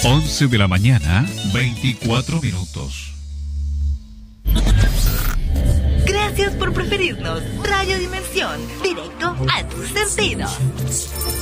11 de la mañana, 24 minutos. Gracias por preferirnos. Radio Dimensión, directo a tus sentidos.